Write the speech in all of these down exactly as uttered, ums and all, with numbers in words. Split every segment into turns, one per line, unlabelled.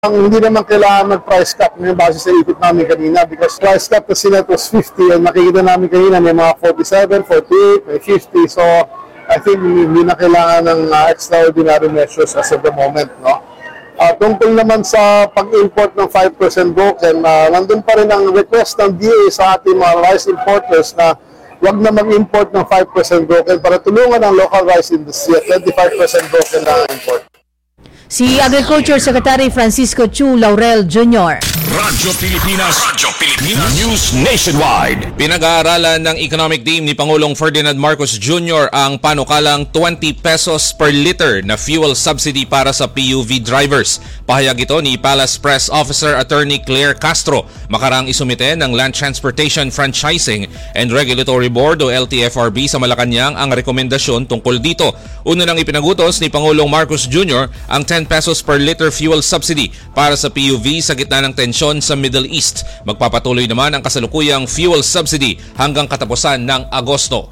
Ang hindi naman kailangan mag-price cap ngayon base sa ikot namin kanina because price cap na sinet was fifty and nakikita namin kanina may mga forty-seven, forty-eight, may fifty. So I think hindi na kailangan ng uh, extraordinary measures as of the moment. No? Uh, tungkol naman sa pag-import ng five percent broken, uh, nandun pa rin ang request ng D A sa ating mga rice importers na wag na mag-import ng five percent broken para tulungan ang local rice industry at twenty-five percent broken na import.
Si Agriculture Secretary Francisco Chu Laurel Junior
Radyo Pilipinas, Radyo Pilipinas, News Nationwide.
Pinag-aaralan ng economic team ni Pangulong Ferdinand Marcos Junior ang panukalang twenty pesos per liter na fuel subsidy para sa P U V drivers. Pahayag ito ni Palace Press Officer Attorney Claire Castro makarang isumite ng Land Transportation Franchising and Regulatory Board o L T F R B sa Malacanang ang rekomendasyon tungkol dito. Una nang ipinagutos ni Pangulong Marcos Junior ang ten pesos per liter fuel subsidy para sa P U V sa gitna ng tensyon sa Middle East. Magpapatuloy naman ang kasalukuyang fuel subsidy hanggang katapusan ng Agosto.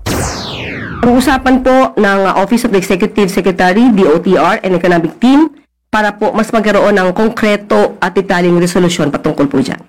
Ang usapan po ng Office of the Executive Secretary, D O T R, and Economic Team para po mas magkaroon ng konkreto at detaling resolusyon patungkol po dyan.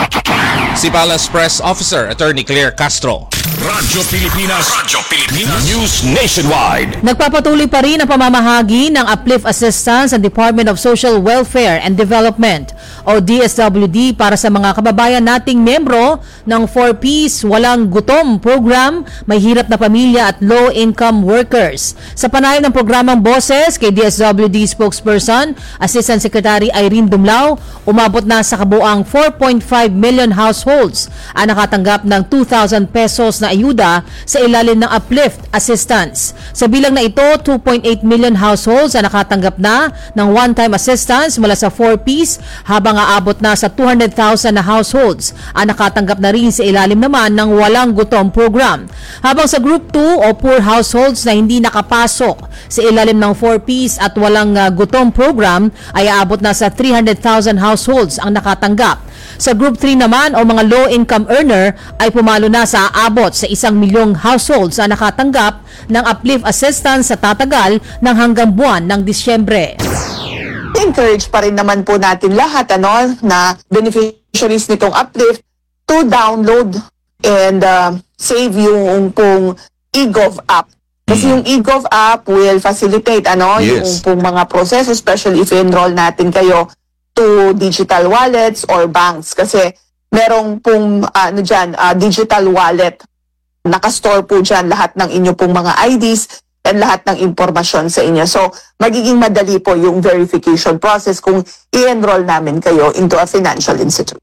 Si Palace Press Officer Attorney Claire Castro.
Radyo Pilipinas, Radyo Pilipinas, News Nationwide.
Nagpapatuloy pa rin ang pamamahagi ng uplift assistance sa Department of Social Welfare and Development o D S W D para sa mga kababayan nating membro ng four Ps Walang Gutom Program, May Hirap na Pamilya at Low-Income Workers. Sa panayam ng programang Boses kay D S W D spokesperson, Assistant Secretary Irene Dumlao, umabot na sa kabuang four point five million households ang nakatanggap ng two thousand pesos na ayuda sa ilalim ng uplift assistance. Sa bilang na ito, two point eight million households ang nakatanggap na ng one-time assistance mula sa four Ps habang aabot na sa two hundred thousand na households ang nakatanggap na rin sa ilalim naman ng Walang Gutom Program. Habang sa Group two o poor households na hindi nakapasok sa ilalim ng four Ps at Walang uh, Gutom Program ay aabot na sa three hundred thousand households ang nakatanggap. Sa Group three naman o mga low-income earner ay pumalo na sa aabot sa isang milyong households na nakatanggap ng uplift assistance sa tatagal ng hanggang buwan ng Disyembre.
Encourage pa rin naman po natin lahat ano, na beneficiaries nitong uplift to download and uh, save yung pong eGov app. Kasi yung eGov app will facilitate ano,
Yes.
yung pong mga proseso, especially if enroll natin kayo to digital wallets or banks. Kasi merong pong uh, ano dyan, uh, digital wallet. Nakastore po dyan lahat ng inyo pong mga I Ds and lahat ng impormasyon sa inyo. So, magiging madali po yung verification process kung i-enroll namin kayo into a financial institute.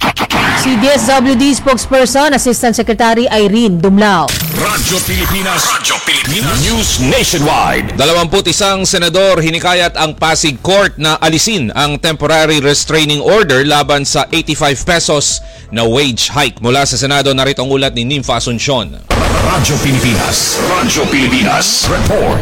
Si D S W D spokesperson, Assistant Secretary Irene Dumlao.
Radyo Pilipinas, Radyo Pilipinas, News Nationwide.
Dalawamput isang senador hinikayat ang Pasig Court na alisin ang temporary restraining order laban sa eighty-five pesos na wage hike. Mula sa Senado, narito ang ulat ni Nympha Asuncion.
Radyo Pilipinas, Radyo Pilipinas, Report.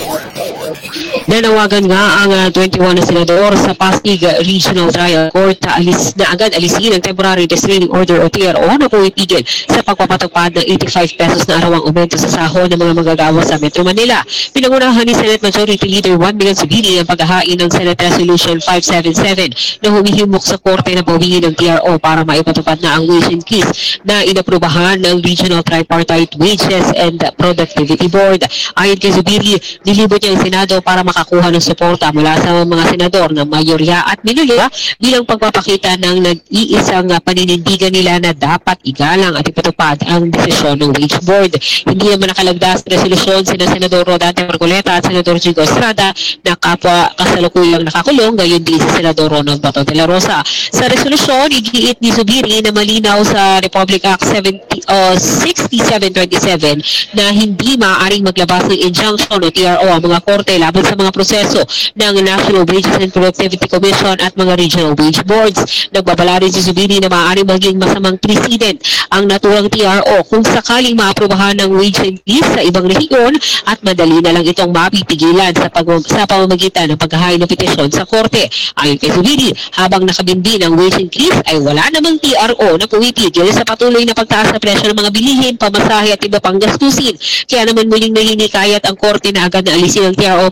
Nanawagan nga ang uh, twenty-one na senador sa Pasig Regional Trial Court na, alis, na agad alisin ang Temporary Restraining Order o T R O na pumitigil sa pagpapatupad ng eighty-five pesos na arawang aumento sa sahod ng mga manggagawa sa Metro Manila. Pinangunahan ni Senate Majority Leader Juan Miguel Zubiri ang paghahain ng Senate Resolution five seventy-seven na humihimok sa korte na bawiin ng T R O para maipatupad na ang wage increase na inaprubahan ng Regional Tripartite Wages and Productivity Board. Ayon kay Zubiri, nilibot niya ang Senado para makakuha ng suporta mula sa mga senador ng mayorya at minorya bilang pagpapakita ng nag-iisang paninindigan nila na dapat igalang at ipatupad ang desisyon ng Wage Board. Hindi naman nakalagdas na resolusyon sina Senador Rodante Marcoleta at Senador Jigo Estrada na kapwa kasalukuyang nakakulong, gayon din si Senador Ronald Bato de la Rosa. Sa resolusyon, igiit ni Zubiri na malinaw sa Republic Act sixty-seven twenty-seven na hindi maaaring maglabas ng injunction o T R O ang mga korte laban sa mga proseso ng National Wages and Productivity Commission at mga regional wage boards. Nagbabala rin si Zubiri na maaaring maging masamang precedent ang naturang T R O kung sakaling maaprubahan ng wage increase sa ibang rehiyon at madali na lang itong mapipigilan sa, pag- sa pamamagitan ng paghahain ng petisyon sa korte. Ayon kay Zubiri, habang nakabindi ng wage increase ay wala namang T R O na pumipigil sa patuloy na pagtaas sa presyo ng mga bilihin, pamasahe at iba pang gastusin. Kaya naman muling nahinikayat ang korte na agad na alisin ang T R O para maipatupad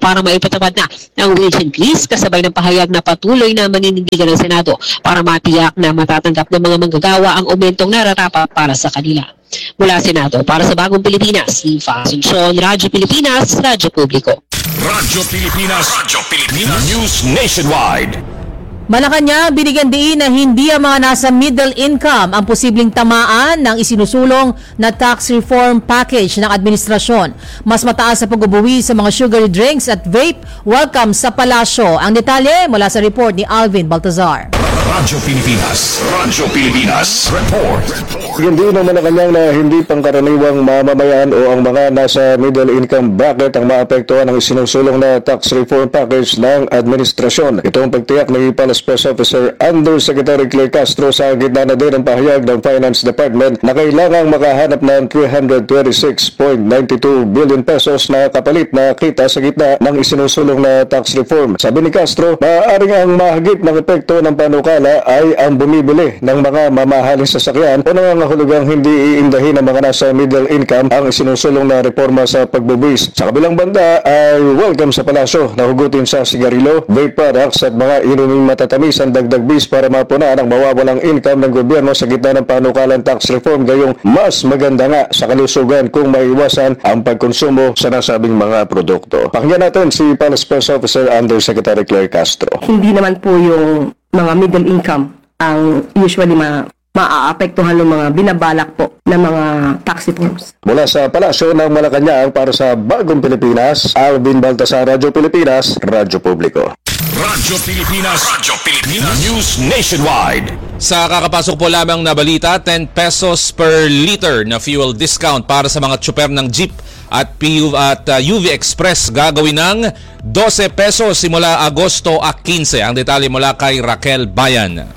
ipatupad na ng wage increase kasabay ng pahayag na patuloy na maninindigan ng Senado para matiyak na matatanggap ng mga manggagawa ang aumentong nararapat para sa kanila. Mula Senado, para sa Bagong Pilipinas, si Asuncion, Radyo Pilipinas, Radyo Publiko.
Radyo Pilipinas, Radyo Pilipinas, News Nationwide.
Malacanang binigyan diin na hindi ang mga nasa middle income ang posibleng tamaan ng isinusulong na tax reform package ng administrasyon. Mas mataas sa pag-ubuwi sa mga sugary drinks at vape. Welcome sa Palasyo. Ang detalye mula sa report ni Alvin Baltazar.
Radyo Pilipinas, Radyo Pilipinas, Report.
Hindi na Malacanang na hindi pangkaraniwang mamamayan o ang mga nasa middle income bracket ang maapektuhan ng isinusulong na tax reform package ng administrasyon. Ito ang pagtiyak ni Palace Press Officer Undersecretary Claire Castro sa gitna na din ng pahayag ng Finance Department na kailangang makahanap ng three hundred twenty-six point nine two billion pesos na kapalit na kita sa gitna ng isinusulong na tax reform. Sabi ni Castro, maaaring ang mahigit na epekto ng panukala ay ang bumibili ng mga mamahaling sasakyan o nangangahulugang hindi iindahin ng mga nasa middle income ang isinusulong na reforma sa pagbubuwis. Sa kabilang banda ay welcome sa Palasyo na hugutin sa sigarilyo, vape products at mga inuming matatamis ang dagdag bis para mapunan ang mawawalang income ng gobyerno sa gitna ng panukalang tax reform, gayong mas maganda nga sa kalusugan kung maiwasan ang pagkonsumo sa nasabing mga produkto. Pakinggan natin si Palace Press Officer Undersecretary Claire Castro.
Hindi naman po yung mga middle income ang usually ma maaapektuhan ng mga binabalak po ng mga tax reforms.
Mula sa Palasyo ng Malacanang para sa Bagong Pilipinas, Alvin Baltazar, Radyo Pilipinas, Radyo Publiko.
Radyo Pilipinas, Radyo Pilipinas, News Nationwide.
Sa kakapasok po lamang na balita, ten pesos per liter na fuel discount para sa mga tsuper ng jeep at P U at uh, U V Express gagawin ng twelve pesos simula Agosto at fifteen. Ang detalye mula kay Raquel Bayan.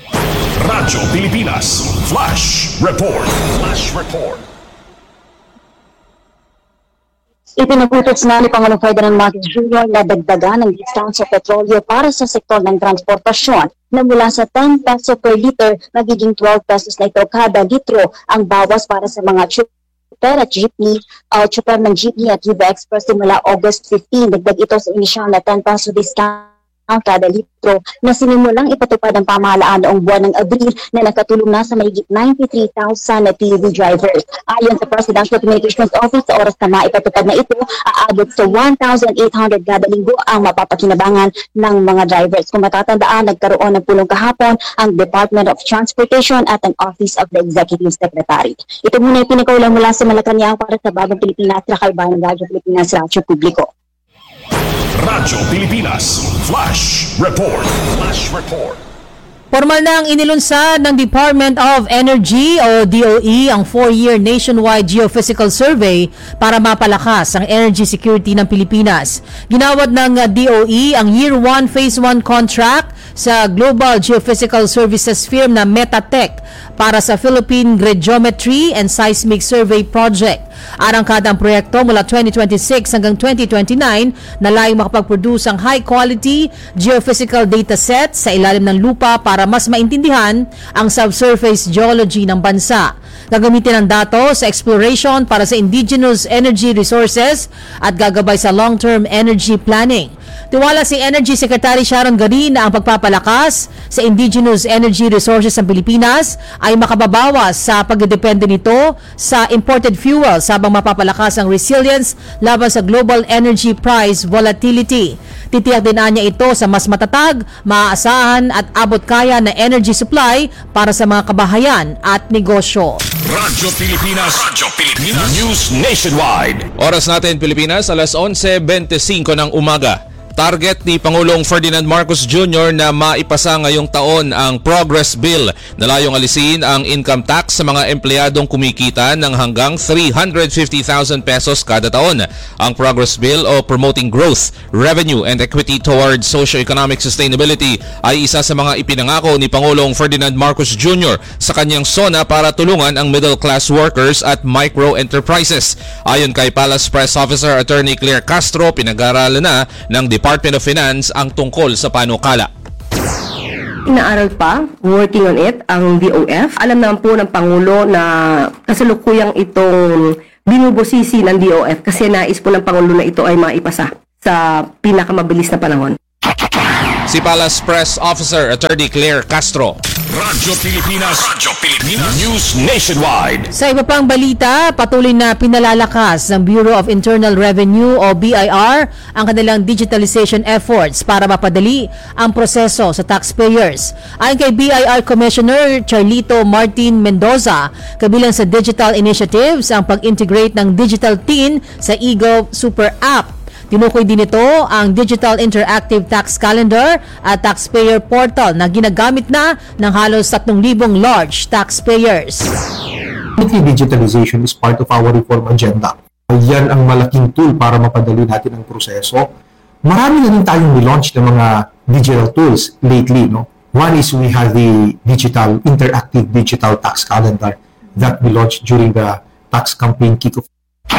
Radyo Pilipinas, Flash Report. Flash Report.
Ipinagutos na ni Pangulong Ferdinand Marcos Junior na dagdagan ng discount sa petrolyo para sa sektor ng transportasyon na mula sa ten pesos per liter magiging twelve pesos na ito kada litro ang bawas para sa mga chuper at jeepney, uh, chuper ng jeepney at U V Express simula August fifteenth. Dagdag ito sa inisyal na ten peso discount kada litro na sinimulang ipatupad ang pamahalaan noong buwan ng Abril na nakatulong na sa mahigit ninety-three thousand na P U V drivers. Ayon sa Presidential Communications Office, sa oras na maipatupad na ito, aabot sa one thousand eight hundred kada linggo ang mapapakinabangan ng mga drivers. Kung matatandaan, nagkaroon ng pulong kahapon ang Department of Transportation at ang Office of the Executive Secretary. Ito muna yung pinakaulang mula sa Malacanang para sa Bagong Pilipinas, Raquel Bayan, Radyo Pilipinas, Radyo Publiko.
Radyo Pilipinas, Flash Report. Flash Report.
Formal na ang inilunsad ng Department of Energy o D O E ang four-year nationwide geophysical survey para mapalakas ang energy security ng Pilipinas. Ginawad ng D O E ang Year one Phase one contract sa Global Geophysical Services firm na Metatech para sa Philippine Gradiometry and Seismic Survey Project. Arangkada ang proyekto mula twenty twenty-six hanggang twenty twenty-nine na layong makapag-produce ang high-quality geophysical data set sa ilalim ng lupa para mas maintindihan ang subsurface geology ng bansa. Gagamitin ang dato sa exploration para sa indigenous energy resources at gagabay sa long-term energy planning. Tiwala si Energy Secretary Sharon Garin na ang pagpapalakas sa indigenous energy resources ng Pilipinas ay makababawas sa pagdedepende nito sa imported fuels habang mapapalakas ang resilience laban sa global energy price volatility. Titiyak din niya ito sa mas matatag, maaasahan at abot kaya na energy supply para sa mga kabahayan at negosyo.
Radyo Pilipinas, Radyo Pilipinas, News Nationwide.
Oras natin Pilipinas, alas eleven twenty-five ng umaga. Target ni Pangulong Ferdinand Marcos Junior na maipasa ngayong taon ang Progress Bill na layong alisin ang income tax sa mga empleyadong kumikita ng hanggang three hundred fifty thousand pesos kada taon. Ang Progress Bill o Promoting Growth, Revenue and Equity Towards Socio-Economic Sustainability ay isa sa mga ipinangako ni Pangulong Ferdinand Marcos Junior sa kanyang SONA para tulungan ang middle-class workers at micro-enterprises. Ayon kay Palace Press Officer Attorney Claire Castro, pinag-aralan na ng Department of Finance ang tungkol sa panukala.
Inaaral pa, working on it, ang D O F. Alam naman po ng Pangulo na kasalukuyang itong binubusisi ng D O F kasi nais po ng Pangulo na ito ay maipasa sa sa pinakamabilis na panahon.
Si Palace Press Officer Attorney Claire Castro.
Radyo Pilipinas. Radyo Pilipinas. News Nationwide.
Sa iba pang balita, patuloy na pinalalakas ng Bureau of Internal Revenue o B I R ang kanilang digitalization efforts para mapadali ang proseso sa taxpayers. Ayon kay B I R Commissioner Charlito Martin Mendoza, kabilang sa digital initiatives ang pag-integrate ng Digital Tin sa eGov Super App. Tinukoy din ito ang Digital Interactive Tax Calendar at Taxpayer Portal na ginagamit na ng halos tatlong libong large taxpayers.
Digitalization is part of our reform agenda. Yan ang malaking tool para mapadali natin ang proseso. Marami na rin tayong nilaunch ng mga digital tools lately. No? One is we have the digital interactive digital tax calendar that we launched during the tax campaign kickoff.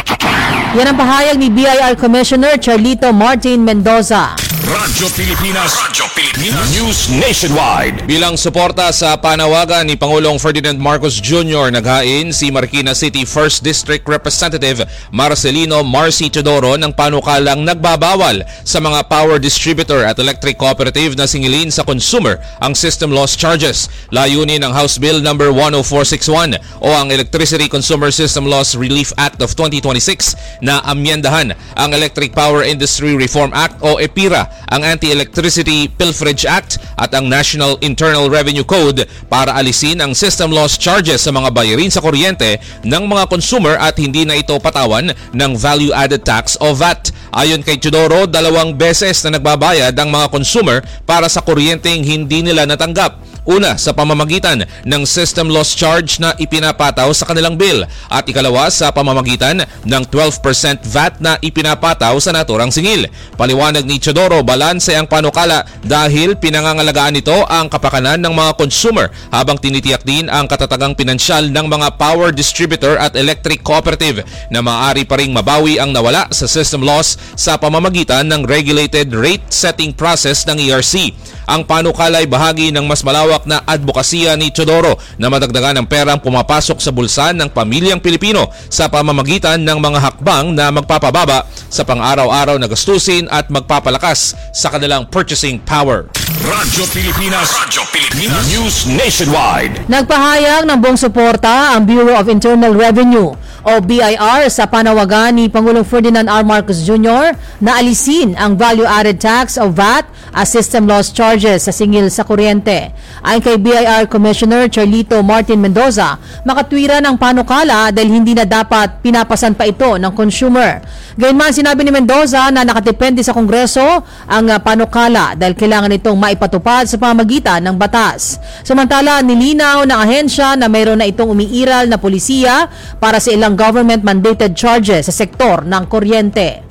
Yan ang pahayag ni B I R Commissioner Charlito Martin Mendoza.
Radyo Pilipinas. Radyo Pilipinas. News Nationwide.
Bilang suporta sa panawagan ni Pangulong Ferdinand Marcos Junior, naghain si Marikina City first District Representative Marcelino Marcy Teodoro ng panukalang nagbabawal sa mga power distributor at electric cooperative na singilin sa consumer ang system loss charges. Layunin ng House Bill number one oh four sixty-one o ang Electricity Consumer System Loss Relief Act of twenty twenty-six na amyendahan ang Electric Power Industry Reform Act o EPIRA, ang Anti-Electricity Pilferage Act at ang National Internal Revenue Code para alisin ang system loss charges sa mga bayarin sa kuryente ng mga consumer at hindi na ito patawan ng Value Added Tax o V A T. Ayon kay Teodoro, dalawang beses na nagbabayad ang mga consumer para sa kuryenteng hindi nila natanggap. Una, sa pamamagitan ng system loss charge na ipinapataw sa kanilang bill at ikalawa sa pamamagitan ng twelve percent V A T na ipinapataw sa naturang singil. Paliwanag ni Teodoro, balanse ang panukala dahil pinangangalagaan nito ang kapakanan ng mga consumer habang tinitiyak din ang katatagang pinansyal ng mga power distributor at electric cooperative na maaari pa ring mabawi ang nawala sa system loss sa pamamagitan ng regulated rate setting process ng E R C. Ang panukala ay bahagi ng mas malawak na advokasya ni Teodoro na madagdagan ng perang pumapasok sa bulsa ng pamilyang Pilipino sa pamamagitan ng mga hakbang na magpapababa sa pang-araw-araw na gastusin at magpapalakas sa kanilang purchasing power.
Radyo Pilipinas. Radyo Pilipinas. News Nationwide.
Nagpahayag ng buong suporta ang Bureau of Internal Revenue o B I R sa panawagan ni Pangulong Ferdinand R. Marcos Junior na alisin ang Value Added Tax o V A T as system loss charges sa singil sa kuryente. Ayon kay B I R Commissioner Charlito Martin Mendoza, makatwira ng panukala dahil hindi na dapat pinapasan pa ito ng consumer. Gayunman, sinabi ni Mendoza na nakadepende sa Kongreso ang panukala dahil kailangan itong maipatupad sa pamagitan ng batas. Samantala, nilinaw ng ahensya na mayroon na itong umiiral na polisiya para sa ilang government-mandated charges sa sektor ng kuryente.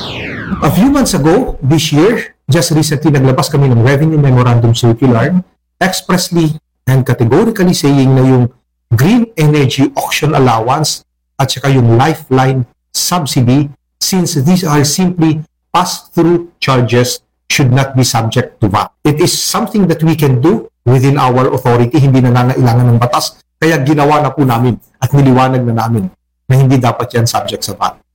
A few months ago, this year, just recently naglabas kami ng Revenue Memorandum Circular expressly and categorically saying na yung Green Energy Auction Allowance at saka yung Lifeline Subsidy, since these are simply pass-through charges, should not be subject to V A T. It is something that we can do within our authority, hindi na nangailangan ng batas, kaya ginawa na po namin at niliwanag na namin na hindi dapat yan subject sa V A T.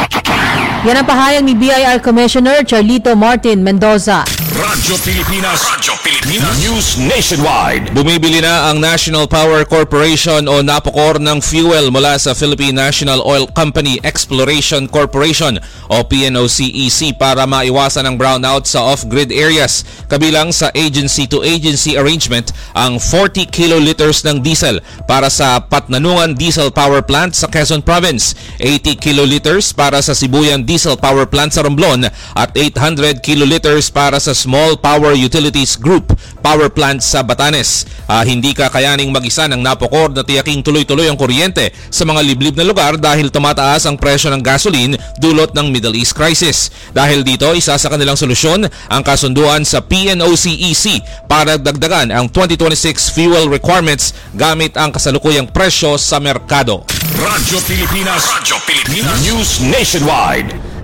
Yan ang pahayag ni B I R Commissioner Charlito Martin Mendoza.
Radyo Pilipinas. Radyo Pilipinas. News Nationwide.
Bumibili na ang National Power Corporation o NAPOCOR ng fuel mula sa Philippine National Oil Company Exploration Corporation o P N O C E C para maiwasan ang brownout sa off-grid areas. Kabilang sa agency-to-agency arrangement ang forty kiloliters ng diesel para sa Patnanungan Diesel Power Plant sa Quezon Province, eighty kiloliters para sa Sibuyan Diesel Power Plant sa Romblon at eight hundred kiloliters para sa Small Power Utilities Group Power Plant sa Batanes. Uh, hindi kakayaning mag-isa ng NAPOCOR na tiyaking tuloy-tuloy ang kuryente sa mga liblib na lugar dahil tumataas ang presyo ng gasoline dulot ng Middle East crisis. Dahil dito, isa sa kanilang solusyon ang kasunduan sa P N O C E C para dagdagan ang twenty twenty-six fuel requirements gamit ang kasalukuyang presyo sa merkado.
Radyo Pilipinas. Radyo Pilipinas. News Nationwide.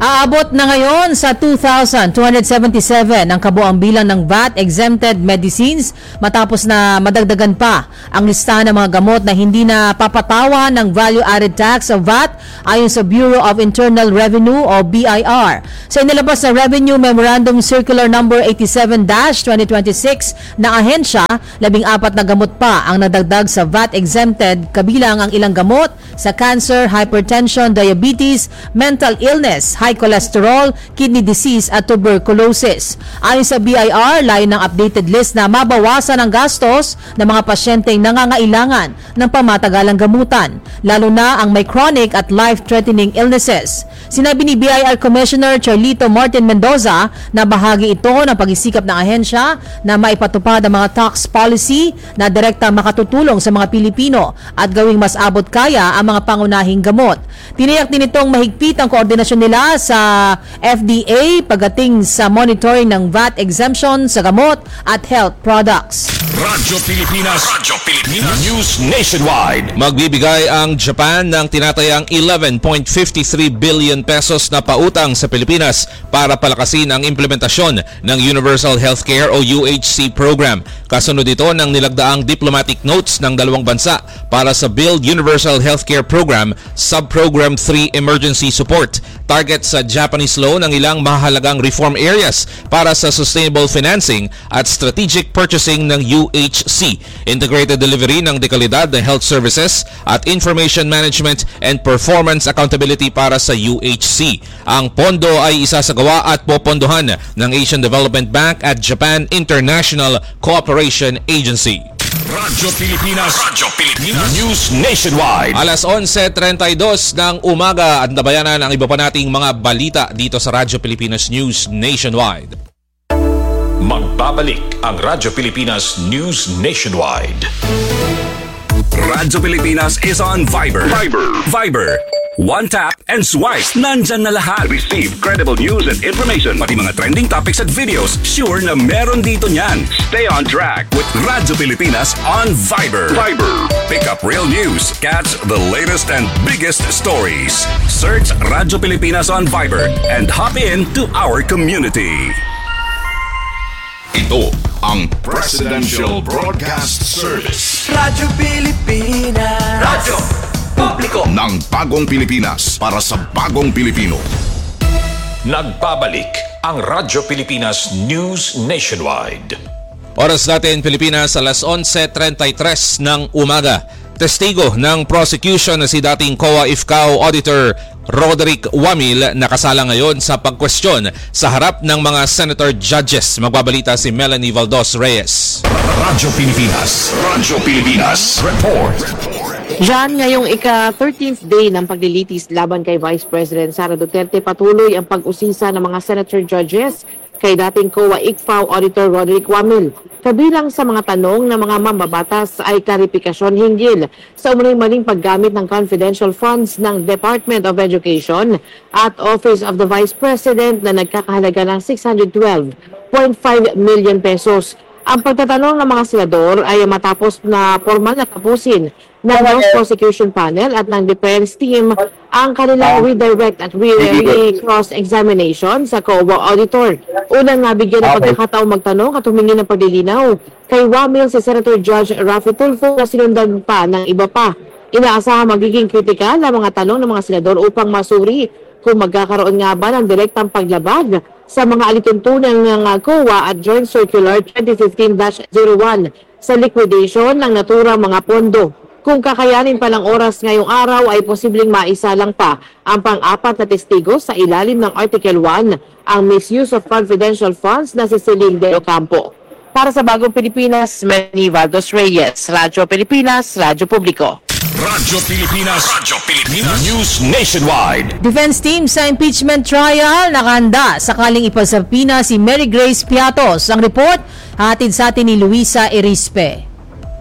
Aabot na ngayon sa two thousand two hundred seventy-seven ang kabuang bilang ng V A T-exempted medicines matapos na madagdagan pa ang listahan ng mga gamot na hindi na papatawa ng value-added tax o V A T ayon sa Bureau of Internal Revenue o B I R. Sa inilabas na Revenue Memorandum Circular Number eighty-seven dash twenty twenty-six na ahensya, labing apat na gamot pa ang nadagdag sa V A T-exempted kabilang ang ilang gamot sa cancer, hypertension, diabetes, mental illness, high cholesterol, kidney disease at tuberculosis. Ayon sa B I R, layon ng updated list na mabawasan ang gastos ng mga pasyenteng nangangailangan ng pamatagalang gamutan, lalo na ang may chronic at life-threatening illnesses. Sinabi ni B I R Commissioner Charlito Martin Mendoza na bahagi ito ng pag-isikap ng ahensya na maipatupad ang mga tax policy na direkta makatutulong sa mga Pilipino at gawing mas abot kaya ang mga pangunahing gamot. Tiniyak din itong mahigpit ang koordinasyon nila sa F D A pagdating sa monitoring ng V A T exemption sa gamot at health products.
Radyo Pilipinas, Radyo Pilipinas News Nationwide.
Magbibigay ang Japan ng tinatayang eleven point five three billion pesos na pautang sa Pilipinas para palakasin ang implementasyon ng Universal Healthcare o U H C program. Kasunod ito ng nilagdaang diplomatic notes ng dalawang bansa para sa Build Universal Healthcare Program Sub-Program three Emergency Support. Target sa Japanese loan ang ilang mahalagang reform areas para sa sustainable financing at strategic purchasing ng U H C, integrated delivery ng dekalidad na health services at information management and performance accountability para sa U H C. Ang pondo ay isasagawa at popondohan ng Asian Development Bank at Japan International Cooperation Agency.
Radyo Pilipinas, Radyo Pilipinas News Nationwide.
Alas onse trentay-dos ng umaga at nabayanan ang iba pa nating mga balita dito sa Radyo Pilipinas News Nationwide.
Magbabalik ang Radyo Pilipinas News Nationwide. Radyo Pilipinas is on Viber. Viber. Viber. One tap and swipe. Nandyan na lahat. Receive credible news and information. Pati mga trending topics at videos. Sure na meron dito niyan. Stay on track with Radyo Pilipinas on Viber. Viber. Pick up real news. Catch the latest and biggest stories. Search Radyo Pilipinas on Viber and hop in to our community. Ito ang Presidential Broadcast Service.
Radyo Pilipinas. Radyo Publiko
ng bagong Pilipinas para sa bagong Pilipino. Nagbabalik ang Radyo Pilipinas News Nationwide.
Oras natin Pilipinas, alas onse trentay-tres ng umaga. Testigo ng prosecution na si dating C O A Ifcao Auditor Roderick Wamil nakasala ngayon sa pagkwestiyon sa harap ng mga senator judges. Magbabalita si Melanie Valdos Reyes.
Radyo Pilipinas, Radyo Pilipinas Report.
Diyan, ngayong ika-thirteenth day ng paglilitis laban kay Vice President Sara Duterte, patuloy ang pag-usisa ng mga senator judges kay dating C O A Ifcao Auditor Roderick Wamil. Kabilang sa mga tanong ng mga mambabatas ay klarifikasyon hinggil sa umunoy maling paggamit ng confidential funds ng Department of Education at Office of the Vice President na nagkakahalaga ng six hundred twelve point five million pesos. Ang pagtatanong ng mga senador ay matapos na formal na tapusin ng House Prosecution Panel at ng Defense Team ang kanilang redirect at re-cross-examination sa C O A Auditor. Unang nabigyan ng pagkakataong magtanong at humingi ng paglilinaw kay Wamil si Senator Judge Raffy Tulfo na sinundan pa ng iba pa. Inaasahan magiging kritikal ang mga tanong ng mga senador upang masuri kung magkakaroon nga ba ng direktang paglabag sa mga alituntunan ng C O A at Joint Circular twenty fifteen dash oh one sa liquidation ng naturang mga pondo. Kung kakayanin pa ng oras ngayong araw ay posibleng maisalang pa ang pang-apat na testigo sa ilalim ng Article one, ang misuse of confidential funds na si Celine De Ocampo. Para sa Bagong Pilipinas, Melanie Valdos Reyes, Radyo Pilipinas, Radyo Publiko.
Radyo Pilipinas, Radyo Pilipinas News Nationwide.
Defense team sa impeachment trial nakahanda sakaling ipasapina si Mary Grace Piatos. Ang report hatid sa atin ni Luisa Erispe.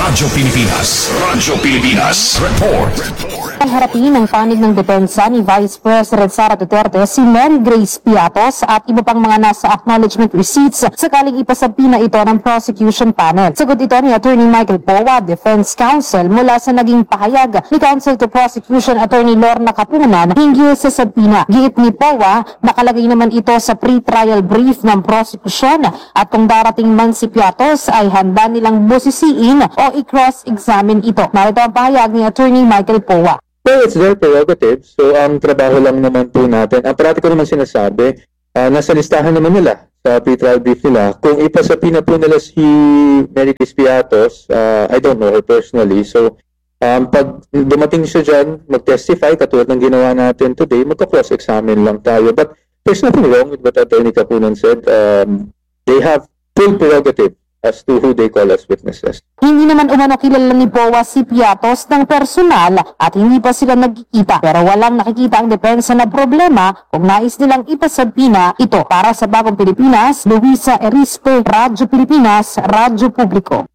Radyo Pilipinas. Radyo Pilipinas. Report.
Ang harapin ng panig ng depensa ni Vice President Sara Duterte si Mary Grace Piatos at iba pang mga nasa acknowledgement receipts sakaling ipasabina ito ng prosecution panel. Sagot ito ni Attorney Michael Powa, Defense Counsel, mula sa naging pahayag ni Counsel to Prosecution Attorney Lorna Kapunan hinggil sa sabina. Giit ni Powa, nakalagay naman ito sa pre-trial brief ng prosecution at kung darating man si Piatos ay handa nilang busisiin o i-cross-examine ito. Narito ang pahayag ni Attorney Michael Powa.
So it's their prerogative. So ang trabaho lang naman po natin, ang parati ko naman sinasabi, uh, nasa listahan naman nila sa pre-trial brief nila. Kung ipasapina po nila si Mary Grace Piatos, uh, I don't know her personally. So um, pag dumating siya dyan, mag-testify, katulad ng ginawa natin today, magka-cross-examine lang tayo. But there's nothing wrong with what Attorney Kapunan said. Um, they have full prerogative as to who they call as witnesses.
Hindi naman umano kilala ni Powa si Piatos ng personal at hindi pa sila nagkikita. Pero walang nakikita ang depensa na problema kung nais nilang ipasabina ito. Para sa Bagong Pilipinas, Luisa Erispe, Radyo Pilipinas, Radyo Publiko.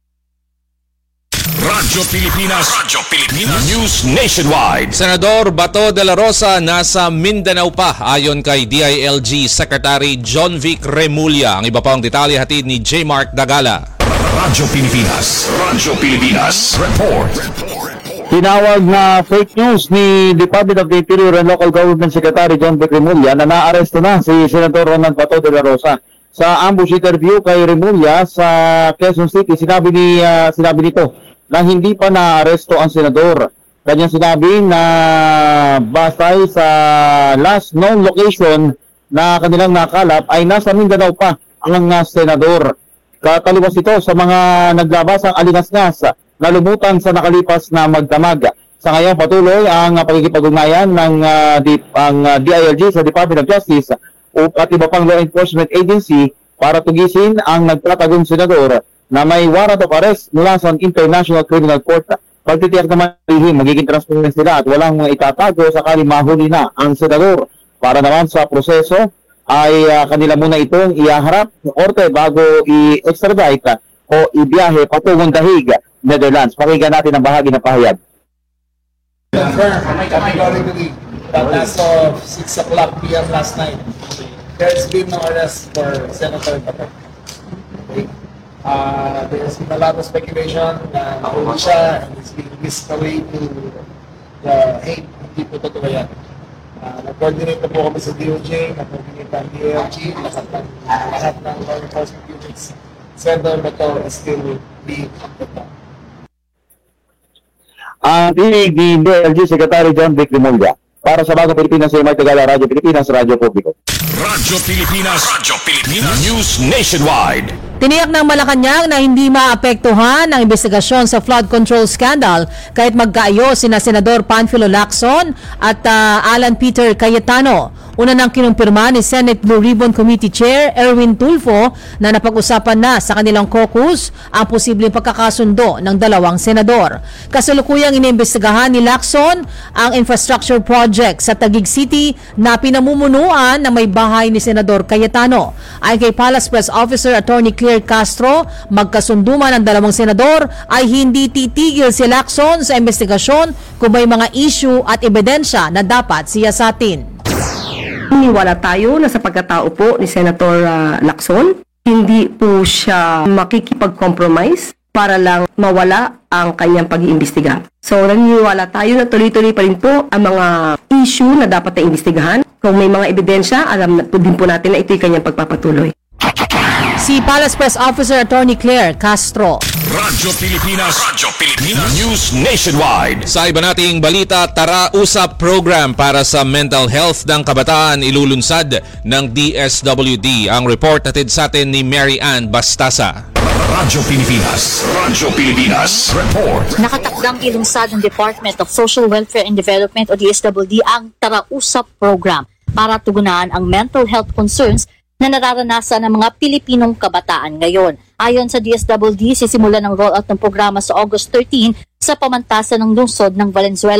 Radyo Pilipinas. Radyo Pilipinas. News Nationwide.
Senador Bato de la Rosa nasa Mindanao pa ayon kay D I L G Secretary John Vic Remulla. Ang iba pang detalye hatid ni J. Mark Dagala.
Radyo Pilipinas. Radyo Pilipinas. Report.
Tinawag na fake news ni Department of the Interior and Local Government Secretary John Vic Remulla na naaresto na si Senador Ronald Bato de la Rosa. Sa ambush interview kay Remulla sa Quezon City, sinabi ni uh, sinabi nito na hindi pa naaresto ang senador. Kanyang sinabi na batay sa last known location na kanilang nakalap ay nasa Mindanao pa ang uh, senador. Kataliwas ito sa mga naglabasang alingas-ngas na lumutan sa nakalipas na magdamag. Sa ngayon patuloy ang uh, pagkikipag-ugnayan ng uh, di, ang, uh, D I L G sa Department of Justice at iba pang law enforcement agency para tugisin ang nagtatagong senador na may warrant of arrest mula sa International Criminal Court. Pagtitiyak naman lihim, magiging transparent sila at walang itatago sakali mahuli na ang senador. Para naman sa proseso ay uh, kanila muna itong iaharap ng korte bago i-extradite o ibiyahe patungong Dahig, Netherlands. Pakinggan natin ang bahagi ng pahayag.
Categorically, that as of six o'clock p m last night, there's been no arrest for Senator Bato. Okay. Uh, there's been a lot of speculation na nahuli siya and it's being whisked away to the Hague. Hindi po totoo yan. Uh, nag-coordinate na po kami sa D O J, nag-coordinate ang D I L G, lahat ng, lahat ng law enforcement units. Senator Bato is still being hunted down.
Ang tinig ni D I L G Secretary John Vic Remulla. Para sa Bagong Pilipinas, sa Mark Tagala, Radyo Pilipinas, Radyo Publiko.
Radyo Pilipinas. Radyo Pilipinas. News Nationwide.
Tiniyak ng Malacanang na hindi maapektuhan ang investigasyon sa flood control scandal kahit magkaayos sina Senador Panfilo Lacson at uh, Alan Peter Cayetano. Una nang kinumpirma ni Senate Blue Ribbon Committee Chair Erwin Tulfo na napag-usapan na sa kanilang caucus ang posibleng pagkakasundo ng dalawang senador. Kasalukuyang inimbestigahan ni Lacson ang infrastructure project sa Taguig City na pinamumunuan ng may bahay ni Senador Cayetano. Ayon kay Palace Press Officer Attorney Claire Castro, magkasunduman ng dalawang senador ay hindi titigil si Lacson sa investigasyon kung may mga issue at ebidensya na dapat siyasatin.
Niniwala tayo na sa pagkatao po ni Senator uh, Lacson, hindi po siya makikipag-compromise para lang mawala ang kanyang pag-iimbestiga. So naniniwala tayo na tuloy-tuloy pa rin po ang mga issue na dapat na imbestigahan. Kung may mga ebidensya, alam na po din po natin na ito'y kanyang pagpapatuloy.
Si Palace Press Officer Attorney Claire Castro.
Radyo Pilipinas. Radyo Pilipinas. News Nationwide.
Sa iba nating balita, Tara Usap program para sa mental health ng kabataan ilulunsad ng D S W D. Ang report natin sa atin ni Mary Ann Bastasa.
Radyo Pilipinas. Radyo Pilipinas. Report.
Nakatakdang ilunsad ng Department of Social Welfare and Development o D S W D ang Tara Usap program para tugunan ang mental health concerns na nararanasan ng mga Pilipinong kabataan ngayon. Ayon sa D S W D, sisimula ng rollout ng programa sa August thirteenth sa pamantasan ng lungsod ng Valenzuela.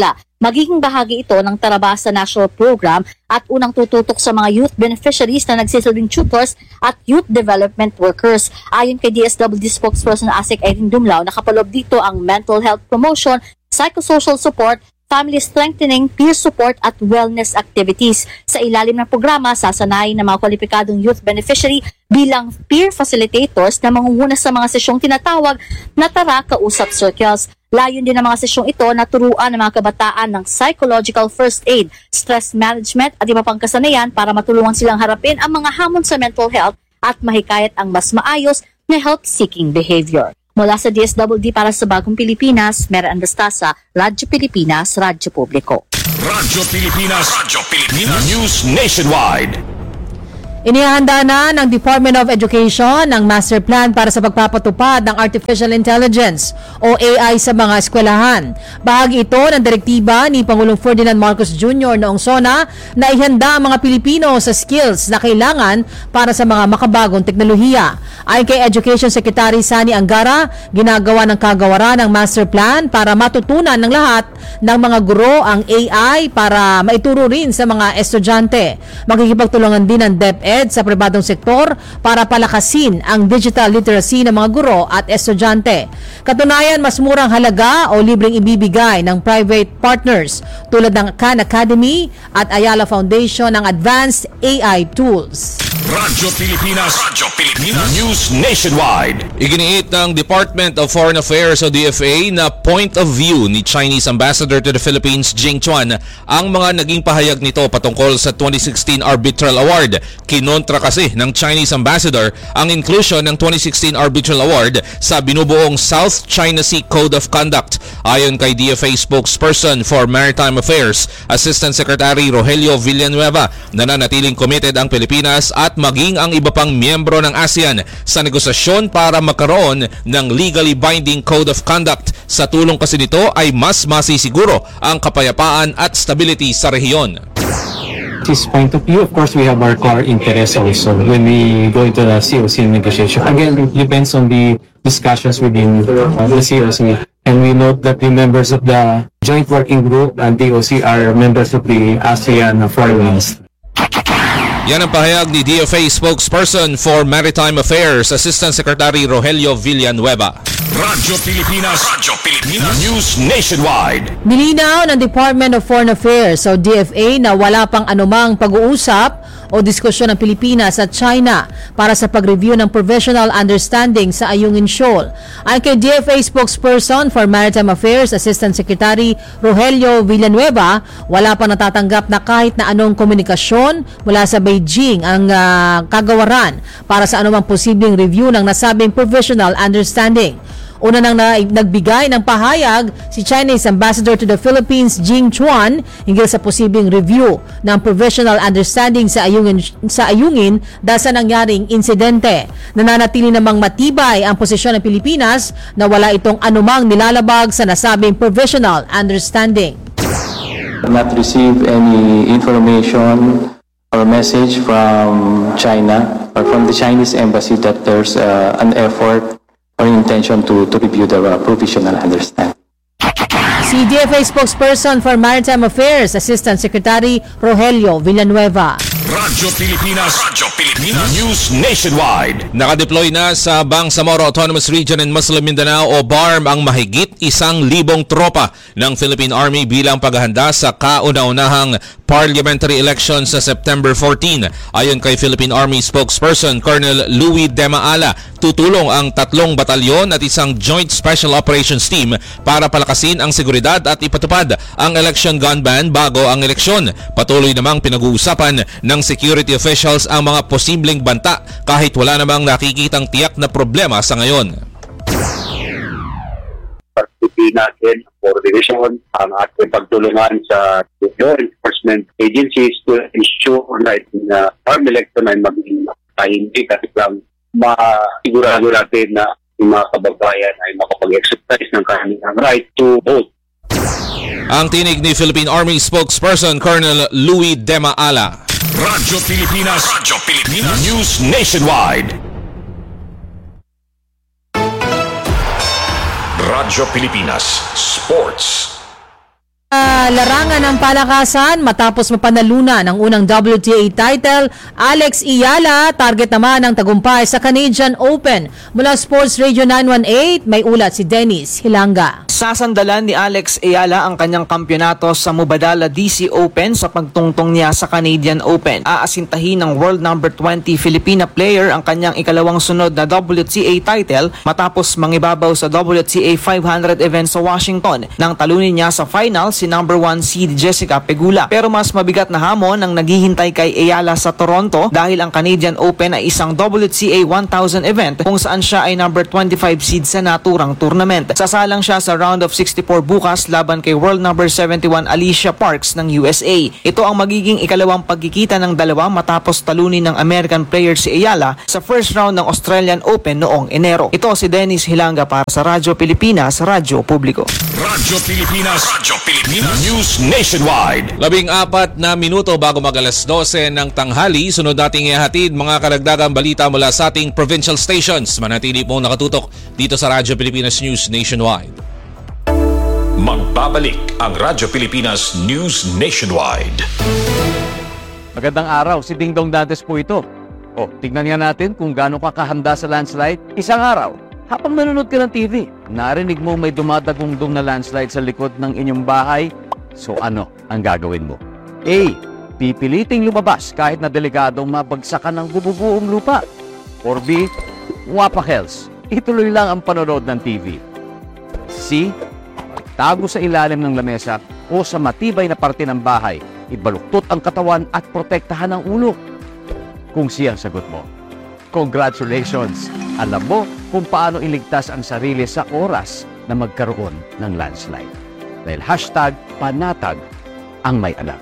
Magiging bahagi ito ng Tarabasa National Program at unang tututok sa mga youth beneficiaries na nagsisilbing tutors at youth development workers. Ayon kay D S W D spokesperson Asik Erin Dumlao, nakapaloob dito ang mental health promotion, psychosocial support, family strengthening, peer support at wellness activities. Sa ilalim ng programa, sasanayin ng mga kwalipikadong youth beneficiary bilang peer facilitators na mangunguna sa mga sesyong tinatawag na Tara Kausap Circles. Layon din ng mga sesyong ito na turuan ng mga kabataan ng psychological first aid, stress management at iba pang kasanayan para matulungan silang harapin ang mga hamon sa mental health at mahikayat ang mas maayos na health-seeking behavior. Mula sa D S W D para sa Bagong Pilipinas, Mera Andastasa, Radyo Pilipinas, Radyo Publiko.
Radyo Pilipinas, Radyo Pilipinas, News Nationwide.
Inihahanda na ng Department of Education ang master plan para sa pagpapatupad ng Artificial Intelligence o A I sa mga eskwelahan. Bahagi ito ng direktiba ni Pangulong Ferdinand Marcos Junior noong SONA na ihanda ang mga Pilipino sa skills na kailangan para sa mga makabagong teknolohiya. Ayon kay Education Secretary Sani Angara, ginagawa ng kagawaran ng master plan para matutunan ng lahat ng mga guro ang A I para maituro rin sa mga estudyante. Makikipagtulungan din ng DepEd sa pribadong sektor para palakasin ang digital literacy ng mga guro at estudyante. Katunayan, mas murang halaga o libreng ibibigay ng private partners tulad ng Khan Academy at Ayala Foundation ng advanced A I tools.
Radyo Pilipinas, Radyo Pilipinas, News Nationwide.
Iginiit ng Department of Foreign Affairs o D F A na point of view ni Chinese Ambassador to the Philippines, Jing Chuan, ang mga naging pahayag nito patungkol sa twenty sixteen Arbitral Award. Kinontra kasi ng Chinese Ambassador ang inclusion ng twenty sixteen Arbitral Award sa binubuong South China Sea Code of Conduct. Ayon kay D F A spokesperson for Maritime Affairs, Assistant Secretary Rogelio Villanueva, nananatiling committed ang Pilipinas at maging ang iba pang miyembro ng ASEAN sa negosasyon para magkaroon ng legally binding code of conduct. Sa tulong kasi nito ay mas masisiguro ang kapayapaan at stability sa rehiyon.
This point of view, of course, we have our core interest also when we go into the C O C negotiation. Again, it depends on the discussions within uh, the C O C. And we note that the members of the Joint Working Group and D O C are members of the ASEAN Foreign Ministry.
Yan ang pahayag ni D F A spokesperson for Maritime Affairs, Assistant Secretary Rogelio Villanueva.
Radyo Pilipinas, Radyo Pilipinas, News Nationwide.
Nilinaw ng Department of Foreign Affairs o D F A na wala pang anumang pag-uusap o diskusyon ng Pilipinas at China para sa pag-review ng Provisional Understanding sa Ayungin Shoal. Ayon kay D F A spokesperson for Maritime Affairs, Assistant Secretary Rogelio Villanueva, wala pa natatanggap na kahit na anong komunikasyon mula sa Beijing ang uh, kagawaran para sa anumang posibleng review ng nasabing Provisional Understanding. Una nang na, nagbigay ng pahayag si Chinese Ambassador to the Philippines, Jing Chuan, hinggil sa posibleng review ng Provisional Understanding sa Ayungin, sa Ayungin dahil sa nangyaring insidente. Nananatili namang matibay ang posisyon ng Pilipinas na wala itong anumang nilalabag sa nasabing Provisional Understanding.
Not receive any information or message from China or from the Chinese embassy that there's uh, an effort or intention to, to review the uh, Provisional Understanding.
Si D F A spokesperson for Maritime Affairs, Assistant Secretary Rogelio Villanueva.
Radyo Pilipinas, Radyo Pilipinas, News Nationwide.
Nakadeploy na sa Bangsamoro Autonomous Region in Muslim Mindanao o B A R M ang mahigit isang libong tropa ng Philippine Army bilang paghahanda sa kauna-unahang parliamentary election sa September fourteen. Ayon kay Philippine Army spokesperson Colonel Louis Demaala, tutulong ang tatlong batalyon at isang Joint Special Operations Team para palakasin ang seguridad at ipatupad ang election gun ban bago ang eleksyon. Patuloy namang pinag-uusapan ng security officials ang mga posibleng banta kahit wala namang nakikitang tiyak na problema sa ngayon.
Pagtutin natin ang coordination, ang ating pagtulungan sa law enforcement agencies to ensure that na farm election ay maging tahimik at lang masigurado natin na yung mga kababayan ay makapag-exercise ng kanilang right to vote.
Ang tinig ni Philippine Army spokesperson Colonel Louis Demaala.
Radyo Pilipinas, Radyo Pilipinas, News Nationwide. Radyo Pilipinas Sports.
Uh, larangan ng palakasan matapos mapanalunan ang unang W T A title, Alex Iyala target naman ng tagumpay sa Canadian Open. Mula Sports Radio nine one eight, may ulat si Dennis Hilanga.
Sasandalan ni Alex Iyala ang kanyang kampyonato sa Mubadala D C Open sa pagtungtong niya sa Canadian Open. Aasintahin ng world number twenty Filipina player ang kanyang ikalawang sunod na W T A title matapos mangibabaw sa W T A five hundred event sa Washington nang talunin niya sa finals si number one seed Jessica Pegula. Pero mas mabigat na hamon ang naghihintay kay Iyala sa Toronto dahil ang Canadian Open ay isang W T A one thousand event kung saan siya ay number twenty-five seed sa naturang tournament. Sasalang siya sa round of sixty-four bukas laban kay world number seventy-one Alicia Parks ng U S A. Ito ang magiging ikalawang pagkikita ng dalawa matapos talunin ng American player si Iyala sa first round ng Australian Open noong Enero. Ito si Dennis Hilanga para sa Radyo Pilipinas, Radyo Publiko.
Radyo Pilipinas, Radyo Pilipinas News Nationwide.
Labing apat na minuto bago mag alas dose ng tanghali, sunod nating ihatid mga karagdagang balita mula sa ating provincial stations. Manatili pong nakatutok dito sa Radyo Pilipinas News Nationwide.
Magbabalik ang Radyo Pilipinas News Nationwide.
Magandang araw, si Ding Dong Dantes po ito. O, tignan nga natin kung gaano ka kahanda sa landslide. Isang araw, habang nanonood ka ng T V, narinig mo may dumadagundong na landslide sa likod ng inyong bahay. So ano ang gagawin mo? A. Pipiliting lumabas kahit na delikadong mabagsakan ng bububuong lupa. Or B. Wapakels, ituloy lang ang panonood ng T V. C. Tago sa ilalim ng lamesa o sa matibay na parte ng bahay, ibaluktot ang katawan at protektahan ang ulo. Kung siya ang sagot mo, congratulations! Alam mo kung paano iligtas ang sarili sa oras na magkaroon ng landslide. Dahil hashtag panatag ang may anak.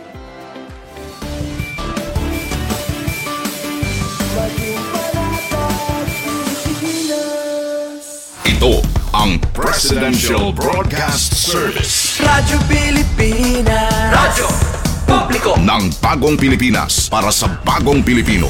Ito ang Presidential Broadcast Service.
Radyo Pilipinas. Radyo Publiko.
Ng bagong Pilipinas para sa bagong Pilipino.